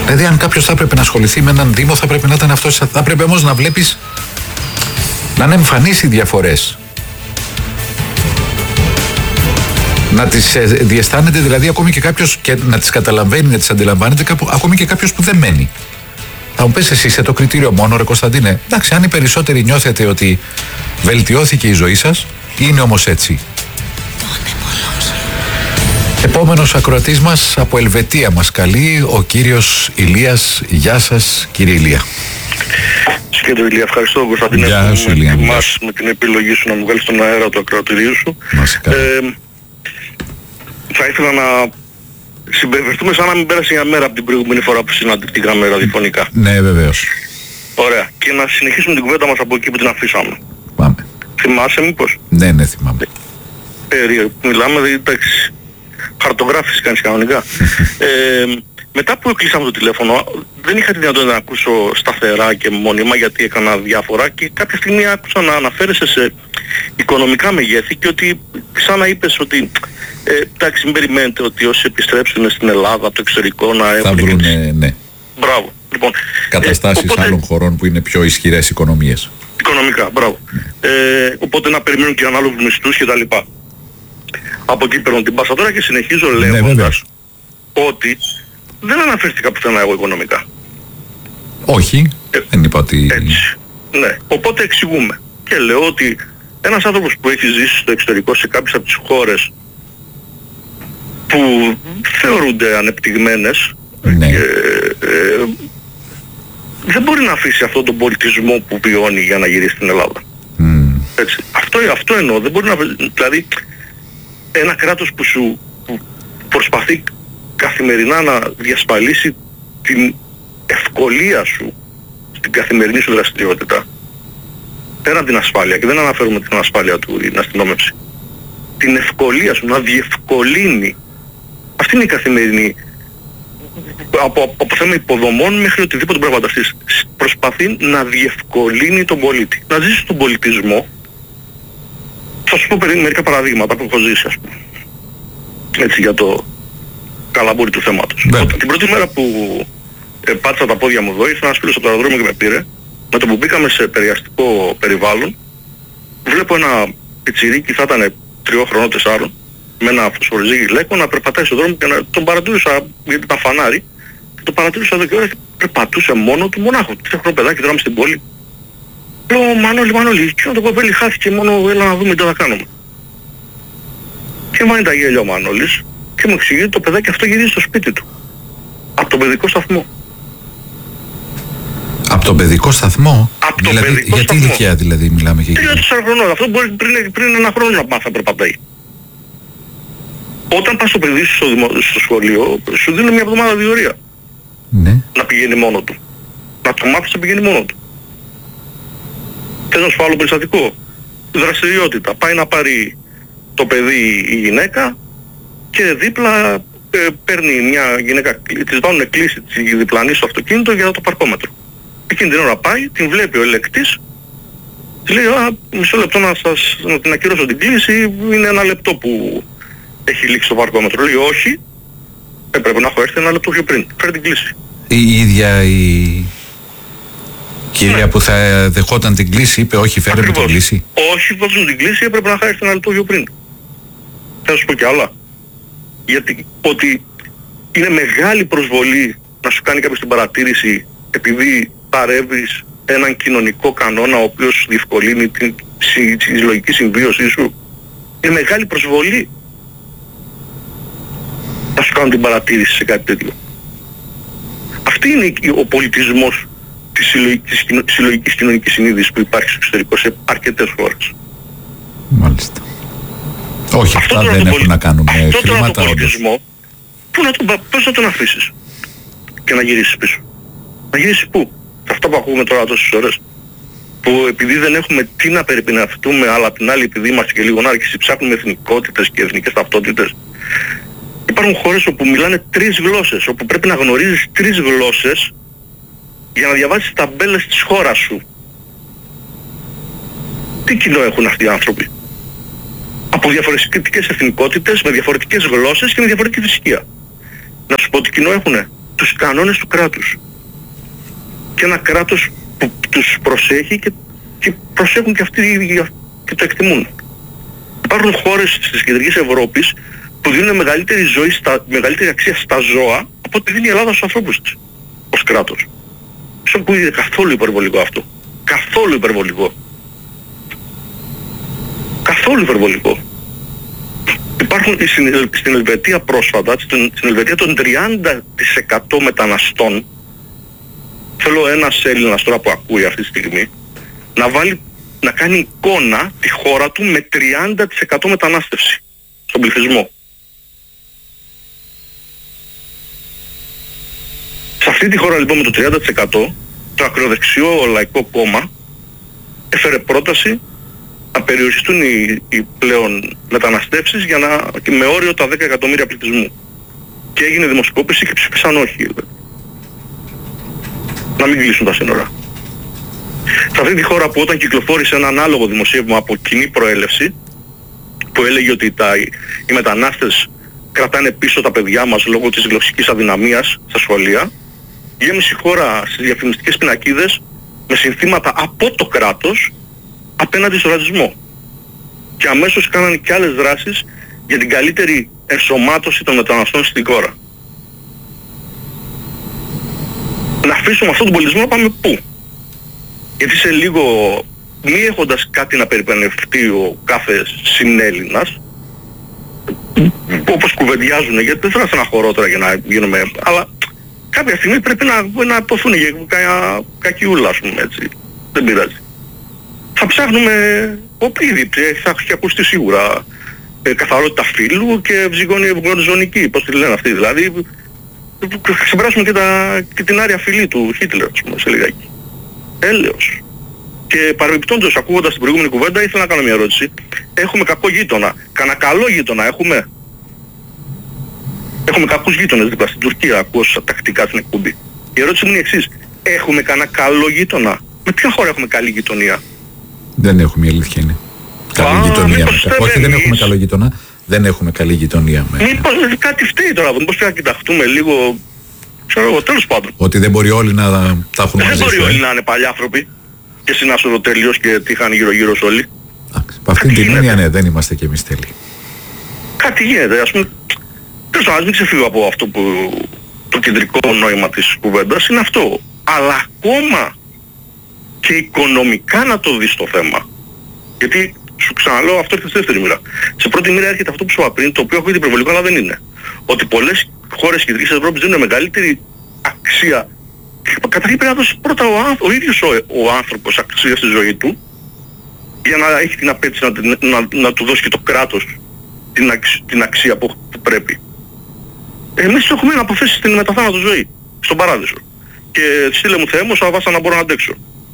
Δηλαδή, αν κάποιος θα έπρεπε να ασχοληθεί με έναν Δήμο, θα πρέπει να ήταν αυτός. Θα έπρεπε όμως να βλέπεις να είναι εμφανείς οι διαφορές. Να τις διαισθάνεται δηλαδή ακόμη και κάποιος, και να τις καταλαβαίνει, να τις αντιλαμβάνεται ακόμη και κάποιος που δεν μένει. Θα μου πεις εσύ, είσαι το κριτήριο μόνο, ρε Κωνσταντίνε. Εντάξει, αν οι περισσότεροι νιώθετε ότι βελτιώθηκε η ζωή σας, είναι όμως έτσι. Επόμενος ακροατής μας από Ελβετία μας καλεί ο κύριος Ηλίας. Γεια σας, κύριε Ηλία. Κύριε Ηλία, ευχαριστώ Κωνσταντίνε που μας με την επιλογή σου να μου βγάλεις στον αέρα του ακροατηρίου σου. Θα ήθελα να συμπεριφερθούμε σαν να μην πέρασε μια μέρα από την προηγούμενη φορά που συναντηθήκαμε ραδιοφωνικά. Ναι, βεβαίως. Ωραία. Και να συνεχίσουμε την κουβέντα μας από εκεί που την αφήσαμε. Πάμε. Θυμάσαι μήπως? Ναι, θυμάμαι. Μιλάμε, εντάξει, χαρτογράφηση κάνεις κανονικά. Μετά που κλείσαμε το τηλέφωνο, δεν είχα τη δυνατότητα να ακούσω σταθερά και μόνιμα γιατί έκανα διάφορα και κάποια στιγμή άκουσα να αναφέρεσαι σε οικονομικά μεγέθη και ότι σαν να είπες ότι εντάξει, μην περιμένετε ότι όσοι επιστρέψουν στην Ελλάδα από το εξωτερικό να έχουν... Θα βρουνε, ναι. Μπράβο. Λοιπόν, καταστάσεις οπότε, άλλων χωρών που είναι πιο ισχυρές οικονομίες. Οικονομικά, μπράβο. Οπότε να περιμένουν και ανάλογους μισθούς και τα λοιπά. Από εκεί παίρνω την πάσα τώρα και συνεχίζω λέγοντας ότι δεν αναφέρθηκα πουθενά εγώ οικονομικά. Όχι, δεν είπα ότι... Έτσι. Ναι, οπότε εξηγούμε. Και λέω ότι ένας άνθρωπος που έχει ζήσει στο εξωτερικό σε κάποιες από τις χώρες που θεωρούνται ανεπτυγμένες, ναι. Δεν μπορεί να αφήσει αυτόν τον πολιτισμό που βιώνει για να γυρίσει στην Ελλάδα. Έτσι. Αυτό εννοώ. Δεν μπορεί να... Δηλαδή, ένα κράτος που προσπαθεί καθημερινά να διασφαλίσει την ευκολία σου στην καθημερινή σου δραστηριότητα, πέραν την ασφάλεια, και δεν αναφέρουμε την ασφάλεια του την αστυνόμευση, την ευκολία σου να διευκολύνει, αυτή είναι η καθημερινή, από θέμα υποδομών μέχρι οτιδήποτε πρέπει να φανταστείς, προσπαθεί να διευκολύνει τον πολίτη, να ζήσει τον πολιτισμό. Θα σου πω μερικά παραδείγματα που έχω ζήσει, ας πούμε, έτσι, για το καλαμπούρι του θέματος. Την πρώτη μέρα που πάτησα τα πόδια μου εδώ, ήρθε ένας φίλος από το αεροδρόμιο και με πήρε. Με το που μπήκαμε σε περιαστικό περιβάλλον, βλέπω ένα πιτσιρίκι, θα ήταν 3 χρονών, 4, με ένα φωσφοριζίκι γλέκο να περπατάει στον δρόμο και να τον παρατήρησα, γιατί ήταν φανάρι, και τον παρατήρησα εδώ και ώρα και περπατούσε μόνο του, μονάχο, 3 χρονών παιδάκι, τώρα είμαι στην πόλη. Λέω, Μανώλη, και το κοπέλι χάθηκε, μόνο έλα να δούμε τι θα κάνουμε. Και μάνει τα γέλια ο Μανώλης και μου εξηγεί ότι το παιδάκι αυτό γυρίζει στο σπίτι του. Από τον παιδικό σταθμό. Από τον παιδικό σταθμό? Από τον δηλαδή, παιδικό για σταθμό. τι ηλικία δηλαδή μιλάμε? 3-4 χρονών. Αυτό μπορεί πριν 1 χρόνο να μάθει να περπατάει. Όταν πας το παιδί σου στο σχολείο, σου δίνουν μια εβδομάδα διορία. Ναι. Να πηγαίνει μόνο του. Να το μάθεις να πηγαίνει μόνο του. Θες να σου πω άλλο περιστατικό? Δραστηριότητα. Πάει να πάρει το παιδί η γυναίκα και δίπλα παίρνει μια γυναίκα, της δώνουν κλίση τη διπλανή στο αυτοκίνητο για το παρκόμετρο. Εκείνη την ώρα πάει, την βλέπει ο ελεκτής, της λέει μισό λεπτό να την ακυρώσω την κλίση, είναι 1 λεπτό που έχει λήξει το παρκόμετρο. Λέει όχι, έπρεπε να έχω έρθει 1 λεπτό πιο πριν, φέρει την κλίση. Η ίδια η κυρία που θα δεχόταν την κλίση είπε όχι, φέρε με την κλίση. Όχι, δώσουν την κλίση, έπρεπε να έχω έρθει 1 λεπτό πιο πριν. Θα σου πω κι άλλα. Γιατί ότι είναι μεγάλη προσβολή να σου κάνει κάποιος την παρατήρηση επειδή παρεύεις έναν κοινωνικό κανόνα ο οποίος διευκολύνει τη συλλογική συμβίωσή σου. Είναι μεγάλη προσβολή να σου κάνουν την παρατήρηση σε κάτι τέτοιο. Αυτή είναι ο πολιτισμός της συλλογικής κοινωνικής συνείδησης που υπάρχει στο εξωτερικό σε αρκετές χώρες. Μάλιστα. Όχι, αυτά δεν έχουν να κάνουν με χρήματα όντως. Πώς θα τον αφήσεις και να γυρίσεις πίσω? Να γυρίσεις πού? Αυτά που ακούμε τώρα τόσες ώρες, που επειδή δεν έχουμε τι να περιπινευτούμε, αλλά απ' την άλλη επειδή είμαστε και λίγο νάρκησοι, ψάχνουμε εθνικότητες και εθνικές ταυτότητες. Υπάρχουν χώρες όπου μιλάνε 3 γλώσσες, όπου πρέπει να γνωρίζεις 3 γλώσσες για να διαβάσεις ταμπέλες της χώρας σου. Τι κοινό έχουν αυτοί οι άνθρωποι? Από διαφορετικές εθνικότητες, με διαφορετικές γλώσσες και με διαφορετική θρησκεία. Να σου πω τι κοινό έχουνε? τους κανόνες του κράτους. Και ένα κράτος που τους προσέχει και προσέχουν και αυτοί και το εκτιμούν. Υπάρχουν χώρες της Κεντρικής Ευρώπης που δίνουν μεγαλύτερη αξία στα ζώα από ό,τι δίνει η Ελλάδα στους ανθρώπους της ως κράτος. Αυτό που είναι καθόλου υπερβολικό αυτό. Καθόλου υπερβολικό. Καθόλου υπερβολικό. Υπάρχουν στην Ελβετία πρόσφατα, στην Ελβετία των 30% μεταναστών, θέλω ένας Έλληνας τώρα που ακούει αυτή τη στιγμή, να κάνει εικόνα τη χώρα του με 30% μετανάστευση στον πληθυσμό. Σε αυτή τη χώρα λοιπόν με το 30% το ακροδεξιό Λαϊκό Κόμμα έφερε πρόταση να περιοριστούν οι πλέον μεταναστεύσεις και με όριο τα 10 εκατομμύρια πληθυσμού. Και έγινε δημοσκόπηση και ψήφισαν όχι. Να μην κλείσουν τα σύνορα. Σε αυτή τη χώρα που όταν κυκλοφόρησε ένα ανάλογο δημοσίευμα από κοινή προέλευση που έλεγε ότι οι μετανάστες κρατάνε πίσω τα παιδιά μας λόγω της γλωσσικής αδυναμίας στα σχολεία, γέμισε η χώρα στις διαφημιστικές πινακίδες με συνθήματα από το κράτος απέναντι στο ρατσισμό. Και αμέσως κάνανε και άλλες δράσεις για την καλύτερη ενσωμάτωση των μεταναστών στην χώρα. Να αφήσουμε αυτόν τον πολιτισμό να πάμε πού? Γιατί σε λίγο, μη έχοντας κάτι να περιπενευτεί ο κάθε συνέλληνας, όπως κουβεντιάζουν, γιατί δεν θέλω να στεναχωρώ τώρα για να γίνουμε, αλλά κάποια στιγμή πρέπει να ποθούν για κακιούλα, ας πούμε, έτσι. Δεν πειράζει. Θα ψάχνουμε, ήδη θα έχει ακουστεί σίγουρα, καθαρότητα φύλου και ευγονιζωνική, πώς τη λένε αυτοί, δηλαδή θα ξεπεράσουμε και την άρια φυλή του Χίτλερ, ας πούμε, σε λιγάκι. Έλεος. Και παρεμπιπτόντως, ακούγοντας την προηγούμενη κουβέντα, ήθελα να κάνω μια ερώτηση. Έχουμε κακό γείτονα? Κανα καλό γείτονα έχουμε? Έχουμε κακούς γείτονες δίπλα στην Τουρκία, ακούω τακτικά στην εκπομπή. Η ερώτηση μου είναι η εξής. Έχουμε κανένα καλό γείτονα? Με ποια χώρα έχουμε καλή γειτονία? Δεν έχουμε, η αλήθεια είναι. Καλή γειτονία. Όχι, δεν έχουμε καλό γείτονα. Δεν έχουμε καλή γειτονία. Μήπως κάτι φταίει τώρα, μήπως πρέπει να κοιταχτούμε λίγο, ξέρω εγώ, τέλος πάντων. Ότι δεν μπορεί όλοι να τα έχουν μαζί. Δεν μπορεί όλοι να είναι παλιάθρωποι και συνάσοδοτέλειος και τύχαν γύρω-γύρω όλοι. Από αυτήν την έννοια, ναι, δεν είμαστε κι εμείς τέλειοι. Κάτι γίνεται, ας πούμε. Τέλος πάντων, ας μην ξεφύγω από αυτό που το κεντρικό νόημα της κουβέντας είναι αυτό. Αλλά ακόμα και οικονομικά να το δεις το θέμα. Γιατί σου ξαναλέω, αυτό έρχεται στη δεύτερη μοίρα. Σε πρώτη μοίρα έρχεται αυτό που σου είπα πριν, το οποίο ακούγεται υπερβολικό, αλλά δεν είναι. Ότι πολλές χώρες της Κεντρικής Ευρώπης δίνουν μεγαλύτερη αξία. Καταρχήν πρέπει να δώσει πρώτα ο ίδιος ο άνθρωπος αξία στη ζωή του, για να έχει την απέτηση να του δώσει και το κράτος την αξία που πρέπει. Εμείς έχουμε να αποθέσει στην μεταθάνατο ζωή, στον παράδεισο. Και στείλε μου Θεέ μου, σαν βάστα να μπορώ να αντέξω.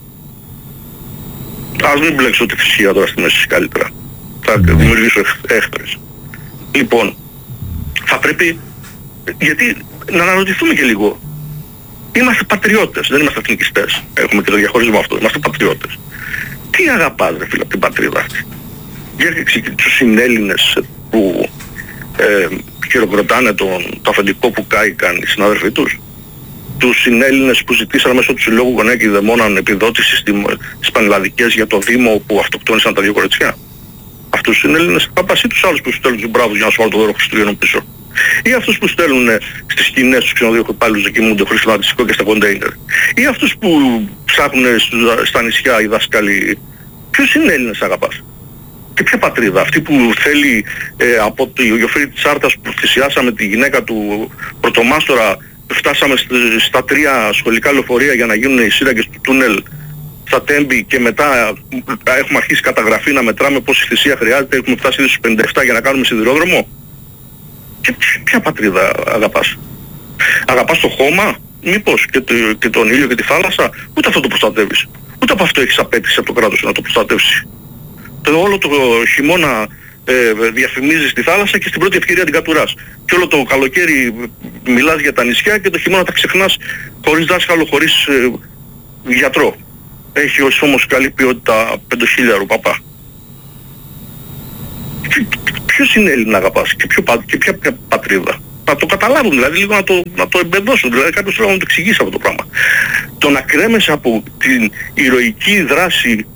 Ας μην μπλέξω τη θρησκεία τώρα στη μέση καλύτερα. Θα δημιουργήσω έχθρες. Λοιπόν, θα πρέπει, γιατί να αναρωτηθούμε και λίγο. Είμαστε πατριώτες, δεν είμαστε εθνικιστές. Έχουμε και το διαχωρισμό αυτό. Είμαστε πατριώτες. Τι αγαπάς, ρε φίλε, από την πατρίδα αυτή? Για τους συνέλληνες που χειροκροτάνε το αφεντικό που κάηκαν οι συνάδελφοί τους. Τους συνέλληνες που ζητήσαν μέσω του Συλλόγου Γονέα και Δαιμόναν επιδότηση στις πανελλαδικές για το Δήμο που αυτοκτόνησαν τα δύο κοριτσιά. Αυτούς τους συνέλληνες αγαπάς ή τους άλλους που στέλνουν τους μπράβους για να σου βάλουν το δώρο Χριστουγέννων πίσω? Ή αυτούς που στέλνουν στις σκηνές τους ξενοδοχείους υπάλληλους εκεί μου το χρησιμοποιητικό και στα κοντέινερ? Ή αυτούς που ψάχνουν στα νησιά οι δάσκαλοι? Ποιους συνέλληνες αγαπάς? Και ποια πατρίδα? Αυτή που θέλει από το Γιοφύρι της Άρτας που θυσιάσαμε τη γυναίκα του πρωτομάστορα, φτάσαμε στα 3 σχολικά λεωφορεία για να γίνουν οι σύραγγες του τούνελ στα Τέμπη και μετά έχουμε αρχίσει καταγραφή να μετράμε πόση θυσία χρειάζεται, έχουμε φτάσει ήδη στους 57 για να κάνουμε σιδηρόδρομο. Και ποια πατρίδα αγαπάς? Αγαπάς το χώμα? Μήπως και τον ήλιο και τη θάλασσα? Ούτε αυτό το προστατεύεις. Ούτε από αυτό έχεις απέτηση από το κράτος να το προστατεύσει. Όλο το χειμώνα διαφημίζεις τη θάλασσα και στην πρώτη ευκαιρία την κατουράς. Και όλο το καλοκαίρι μιλάς για τα νησιά και το χειμώνα τα ξεχνάς χωρίς δάσκαλο, χωρίς γιατρό. Έχει όμως καλή ποιότητα 5.000 παπά. Ποιος είναι Έλληνα αγαπάς και ποια πατρίδα? να το καταλάβουν, δηλαδή λίγο να το εμπεδώσουν. Δηλαδή κάποιος θέλω να το εξηγήσει αυτό το πράγμα. Το να κρέμεσαι από την ηρωική δράση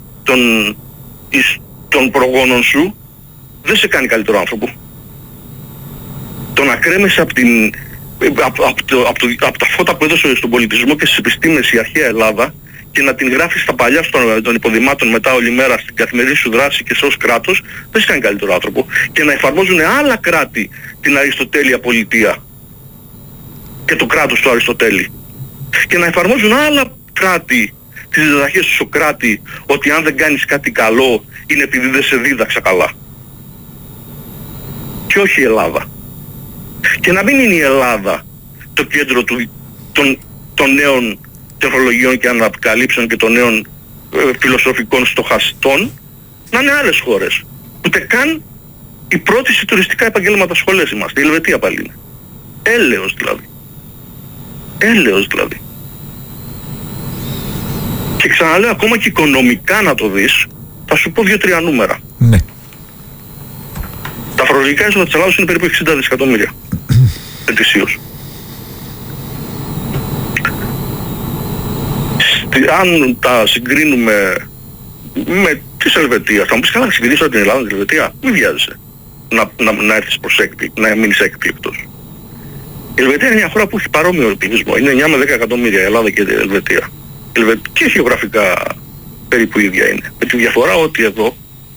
των προγόνων σου δεν σε κάνει καλύτερο άνθρωπο. Το να κρέμεσαι από τα φώτα που έδωσε στον πολιτισμό και στις επιστήμες η αρχαία Ελλάδα και να την γράφεις στα παλιά των υποδημάτων μετά όλη μέρα στην καθημερινή σου δράση και σε ως κράτος, δεν σε κάνει καλύτερο άνθρωπο. Και να εφαρμόζουν άλλα κράτη την αριστοτέλεια πολιτεία και το κράτος του Αριστοτέλη. Και να εφαρμόζουν άλλα κράτη τις διδαχές του Σοκράτη ότι αν δεν κάνεις κάτι καλό είναι επειδή δεν σε δίδαξα καλά. Και όχι η Ελλάδα. Και να μην είναι η Ελλάδα το κέντρο των νέων τεχνολογιών και ανακαλύψεων και των νέων φιλοσοφικών στοχαστών, να είναι άλλες χώρες. Ούτε καν η πρώτη σε τουριστικά επαγγέλματα σχολές είμαστε. Η Ελβετία πάλι είναι. Έλεος δηλαδή. Έλεος δηλαδή. Και ξαναλέω, ακόμα και οικονομικά να το δεις, θα σου πω 2-3 νούμερα. Ναι. Τα φορολογικά έσοδα της Ελλάδας είναι περίπου 60 δισεκατομμύρια ετησίως. Αν τα συγκρίνουμε με της Ελβετίας, θα μου πεις καλά, συγκρίνεις την Ελλάδα με την Ελβετία, μην βιάζεσαι να έρθεις προς να μείνεις έκπληκτος. Η Ελβετία είναι μια χώρα που έχει παρόμοιο πληθυσμό, είναι 9 με 10 εκατομμύρια η Ελλάδα και η Ελβετία. Και γεωγραφικά περίπου ίδια είναι. Με τη διαφορά ότι εδώ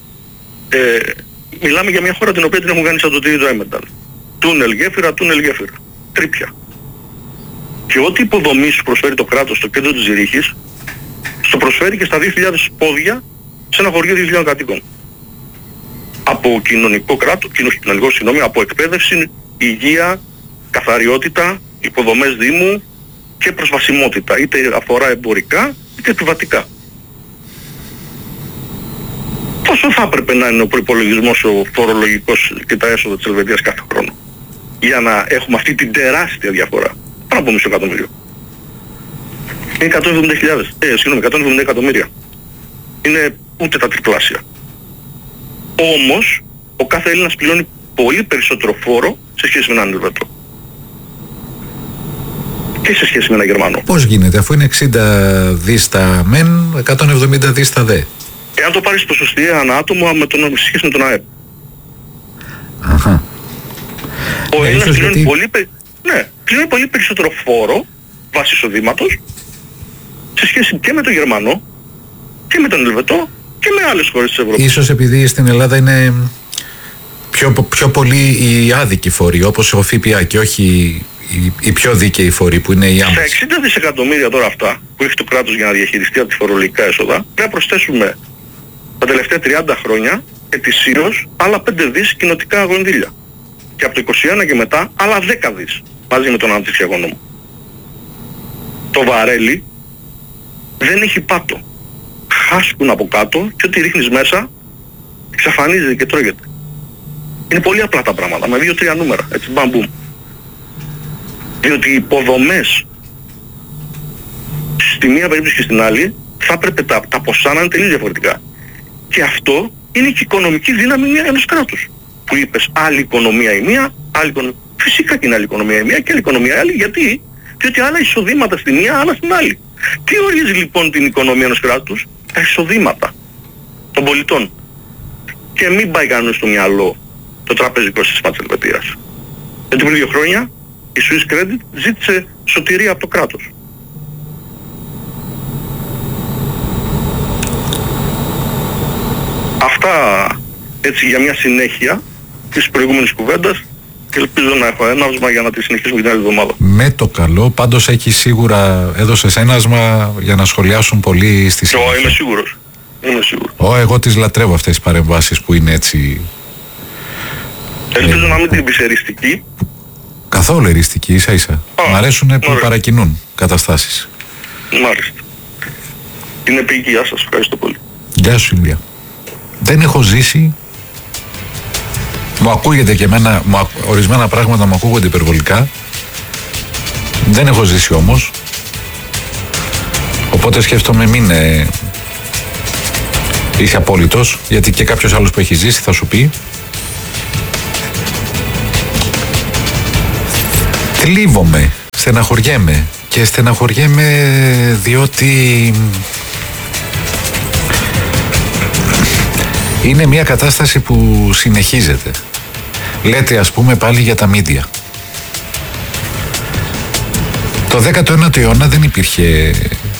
μιλάμε για μια χώρα την οποία την έχουν κάνει σαν το τρίτη Έμενταλ. Τούνελ γέφυρα, τούνελ γέφυρα. Τρίπια. Και ό,τι υποδομή σου προσφέρει το κράτος στο κέντρο της Ζηρίχης, στο προσφέρει και στα 2.000 πόδια σε ένα χωριό 2.000 κατοίκων. Από από εκπαίδευση, υγεία, καθαριότητα, υποδομές δήμου και προσβασιμότητα, είτε αφορά εμπορικά είτε επιβατικά. Πόσο θα έπρεπε να είναι ο προϋπολογισμός ο φορολογικός και τα έσοδα της Ελβετίας κάθε χρόνο για να έχουμε αυτή την τεράστια διαφορά, πάνω από μισό εκατομμύριο? Είναι 170 εκατομμύρια. Είναι ούτε τα τριπλάσια. Όμως ο κάθε Έλληνας πληρώνει πολύ περισσότερο φόρο σε σχέση με έναν Ελβετό και σε σχέση με έναν Γερμανό. Πώς γίνεται, αφού είναι 60 δις τα μεν, 170 δις τα δε? Εάν το πάρεις ποσοστιαία ανά άτομο σε σχέση με τον ΑΕΠ. Αχα. Ο Έλληνας πληρώνει πολύ περισσότερο φόρο βάσει εισοδήματος σε σχέση και με τον Γερμανό και με τον Ελβετό και με άλλες χώρες της Ευρώπης. Ίσως επειδή στην Ελλάδα είναι πιο πολύ οι άδικοι φόροι, όπως ο ΦΠΑ, και όχι οι πιο δίκαιοι φόροι που είναι οι άμεσοι. Στα 60 δισεκατομμύρια τώρα αυτά που έχει το κράτος για να διαχειριστεί από τη φορολογικά έσοδα, πρέπει να προσθέσουμε τα τελευταία 30 χρόνια ετησίως άλλα 5 δις κοινοτικά κονδύλια. Και από το 21 και μετά άλλα 10 δις μαζί με τον αναπτυξιακό νόμο. Το βαρέλι δεν έχει πάτο. Χάσκουν από κάτω και ό,τι ρίχνεις μέσα εξαφανίζεται και τρώγεται. Είναι πολύ απλά τα πράγματα, με 2-3 νούμερα, έτσι μπαμπούμ. Διότι οι υποδομές στη μία περίπτωση και στην άλλη θα έπρεπε τα ποσά να είναι τελείως διαφορετικά. Και αυτό είναι και η οικονομική δύναμη ενός κράτους. Που είπες άλλη οικονομία η μία, άλλη οικονομία. Φυσικά και είναι άλλη οικονομία η μία και άλλη οικονομία η άλλη. Γιατί? Διότι άλλα εισοδήματα στη μία, άλλα στην άλλη. Τι ορίζει λοιπόν την οικονομία ενός κράτους? Τα εισοδήματα των πολιτών. Και μην πάει κανείς στο μυαλό το τραπεζικό σύστημα της Ελβετίας. Γιατί πριν 2 χρόνια η Swiss Credit ζήτησε σωτηρία από το κράτος. Αυτά έτσι για μια συνέχεια της προηγούμενης κουβέντας και ελπίζω να έχω έναυσμα για να τη συνεχίσουμε την άλλη εβδομάδα. Με το καλό, πάντως έχει σίγουρα, έδωσες έναυσμα για να σχολιάσουν πολύ στη συνέχεια. Είμαι σίγουρος. Εγώ τις λατρεύω αυτές τις παρεμβάσεις που είναι έτσι. Ελπίζω να μην την πεις εριστική. Καθόλου εριστική, ίσα ίσα. Μ' αρέσουν που παρακινούν καταστάσεις. Μάλιστα. Την επίκειά σας, ευχαριστώ πολύ. Γεια σου, Ηλία. Δεν έχω ζήσει. Μου ακούγεται και εμένα, ορισμένα πράγματα μου ακούγονται υπερβολικά. Δεν έχω ζήσει όμως. Οπότε σκέφτομαι μην είσαι απόλυτος, γιατί και κάποιος άλλος που έχει ζήσει θα σου πει. Θλίβομαι, στεναχωριέμαι και στεναχωριέμαι διότι είναι μια κατάσταση που συνεχίζεται. Λέτε ας πούμε πάλι για τα μίντια. Το 19ο αιώνα δεν υπήρχε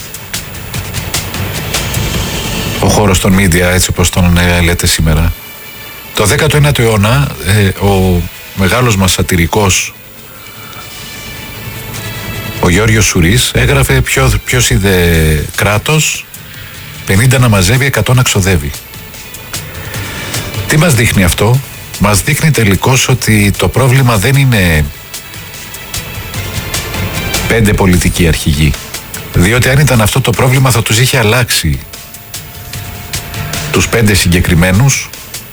ο χώρος των μίντια έτσι όπως τον λέτε σήμερα. Το 19ο αιώνα ο μεγάλος μας σατυρικός ο Γιώργος Σουρής έγραφε ποιος είδε κράτος 50 να μαζεύει, 100 να ξοδεύει. Τι μας δείχνει αυτό? Μας δείχνει τελικώς ότι το πρόβλημα δεν είναι 5 πολιτικοί αρχηγοί. Διότι αν ήταν αυτό το πρόβλημα θα τους είχε αλλάξει τους 5 συγκεκριμένους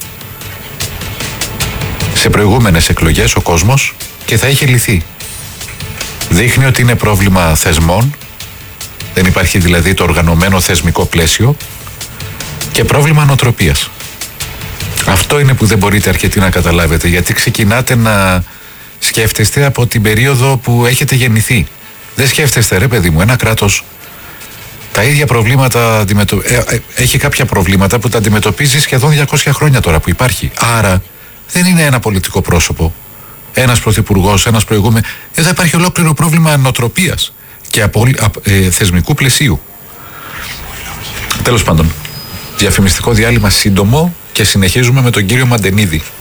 σε προηγούμενες εκλογές ο κόσμος και θα είχε λυθεί. Δείχνει ότι είναι πρόβλημα θεσμών, δεν υπάρχει δηλαδή το οργανωμένο θεσμικό πλαίσιο και πρόβλημα νοοτροπίας. Αυτό είναι που δεν μπορείτε αρκετοί να καταλάβετε, γιατί ξεκινάτε να σκέφτεστε από την περίοδο που έχετε γεννηθεί. Δεν σκέφτεστε ρε παιδί μου, ένα κράτος τα ίδια προβλήματα έχει κάποια προβλήματα που τα αντιμετωπίζει σχεδόν 200 χρόνια τώρα που υπάρχει. Άρα δεν είναι ένα πολιτικό πρόσωπο, ένας πρωθυπουργός, ένας προηγούμενος. Εδώ υπάρχει ολόκληρο πρόβλημα νοοτροπίας και θεσμικού πλαισίου. Τέλος πάντων, διαφημιστικό διάλειμμα σύντομο και συνεχίζουμε με τον κύριο Μαντενίδη.